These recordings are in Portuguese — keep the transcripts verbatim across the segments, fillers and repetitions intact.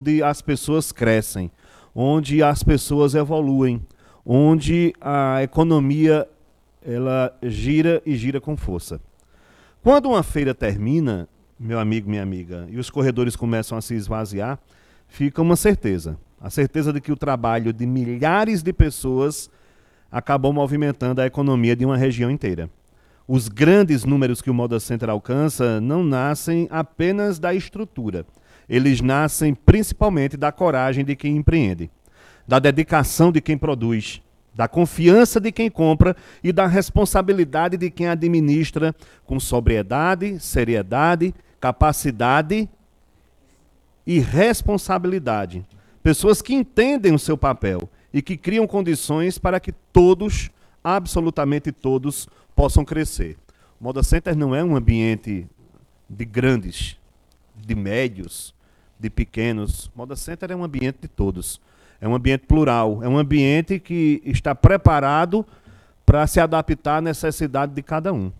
onde as pessoas crescem, onde as pessoas evoluem, onde a economia ela gira e gira com força. Quando uma feira termina, meu amigo, minha amiga, e os corredores começam a se esvaziar, fica uma certeza. A certeza de que o trabalho de milhares de pessoas acabou movimentando a economia de uma região inteira. Os grandes números que o Moda Center alcança não nascem apenas da estrutura. Eles nascem principalmente da coragem de quem empreende, da dedicação de quem produz, da confiança de quem compra e da responsabilidade de quem administra com sobriedade, seriedade, capacidade e responsabilidade. Pessoas que entendem o seu papel e que criam condições para que todos, absolutamente todos, possam crescer. O Moda Center não é um ambiente de grandes, de médios, de pequenos. O Moda Center é um ambiente de todos. É um ambiente plural, é um ambiente que está preparado para se adaptar à necessidade de cada um.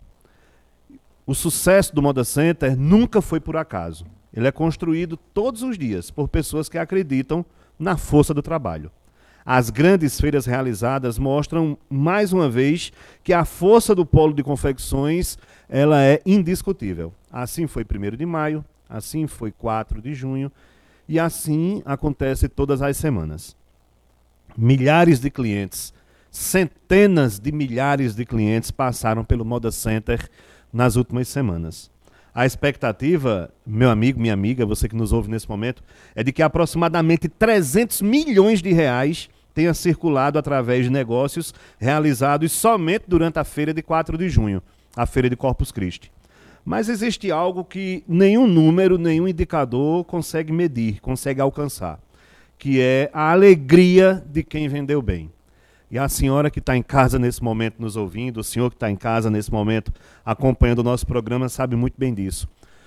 O sucesso do Moda Center nunca foi por acaso. Ele é construído todos os dias por pessoas que acreditam na força do trabalho. As grandes feiras realizadas mostram, mais uma vez, que a força do polo de confecções ela é indiscutível. Assim foi primeiro de maio, assim foi quatro de junho, e assim acontece todas as semanas. Milhares de clientes, centenas de milhares de clientes passaram pelo Moda Center nas últimas semanas. A expectativa, meu amigo, minha amiga, você que nos ouve nesse momento, é de que aproximadamente trezentos milhões de reais tenha circulado através de negócios realizados somente durante a feira de quatro de junho, a feira de Corpus Christi. Mas existe algo que nenhum número, nenhum indicador consegue medir, consegue alcançar, que é a alegria de quem vendeu bem. E a senhora que está em casa nesse momento nos ouvindo, o senhor que está em casa nesse momento acompanhando o nosso programa, sabe muito bem disso.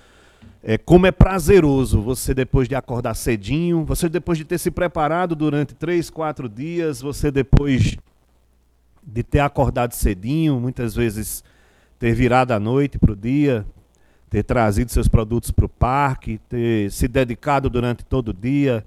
É, como é prazeroso você, depois de acordar cedinho, você depois de ter se preparado durante três, quatro dias, você depois de ter acordado cedinho, muitas vezes ter virado a noite para o dia, ter trazido seus produtos para o parque, ter se dedicado durante todo o dia,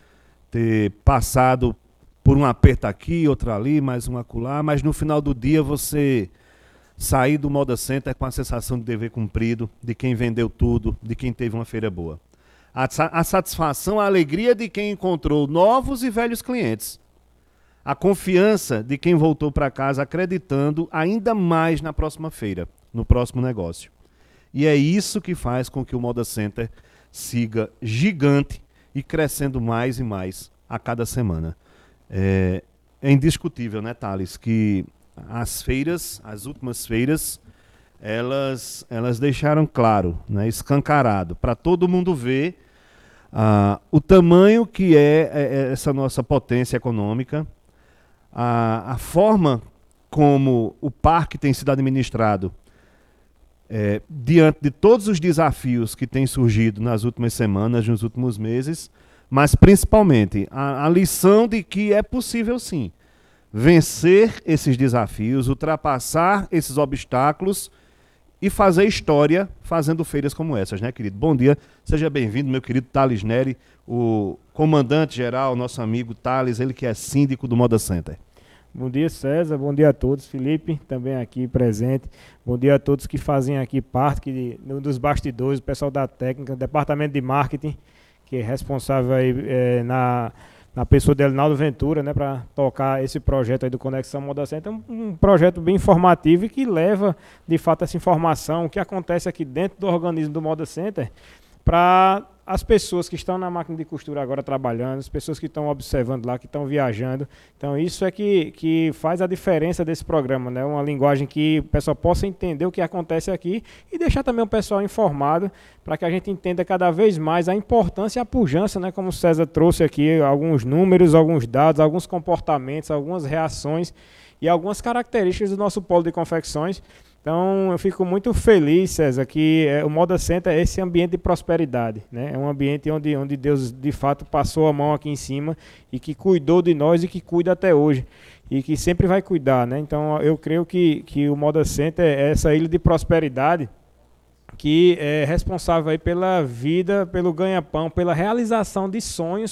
ter passado por um aperto aqui, outro ali, mais um acolá, mas no final do dia você sair do Moda Center com a sensação de dever cumprido, de quem vendeu tudo, de quem teve uma feira boa. A, a satisfação, a alegria de quem encontrou novos e velhos clientes. A confiança de quem voltou para casa acreditando ainda mais na próxima feira, no próximo negócio. E é isso que faz com que o Moda Center siga gigante e crescendo mais e mais a cada semana. É, é indiscutível, né, Thales, que as feiras, as últimas feiras, elas, elas deixaram claro, né, escancarado, para todo mundo ver uh, o tamanho que é, é essa nossa potência econômica, a, a forma como o parque tem sido administrado é, diante de todos os desafios que têm surgido nas últimas semanas, nos últimos meses, mas principalmente a, a lição de que é possível sim vencer esses desafios, ultrapassar esses obstáculos e fazer história fazendo feiras como essas, né, querido? Bom dia, seja bem-vindo, meu querido Thales Neri, o comandante-geral, nosso amigo Thales, ele que é síndico do Moda Center. Bom dia, César, bom dia a todos, Felipe, também aqui presente, bom dia a todos que fazem aqui parte que, dos bastidores, o pessoal da técnica, departamento de marketing, que é responsável aí, é, na, na pessoa de Elinaldo Ventura, né, para tocar esse projeto aí do Conexão Moda Center. É um, um projeto bem informativo e que leva, de fato, essa informação, o que acontece aqui dentro do organismo do Moda Center, para as pessoas que estão na máquina de costura agora trabalhando, as pessoas que estão observando lá, que estão viajando. Então isso é que, que faz a diferença desse programa, né? Uma linguagem que o pessoal possa entender o que acontece aqui e deixar também o pessoal informado para que a gente entenda cada vez mais a importância e a pujança, né? Como o César trouxe aqui, alguns números, alguns dados, alguns comportamentos, algumas reações e algumas características do nosso polo de confecções. Então, eu fico muito feliz, César, que é, o Moda Center é esse ambiente de prosperidade, né? É um ambiente onde, onde Deus, de fato, passou a mão aqui em cima e que cuidou de nós e que cuida até hoje. E que sempre vai cuidar, né? Então, eu creio que, que o Moda Center é essa ilha de prosperidade que é responsável aí pela vida, pelo ganha-pão, pela realização de sonhos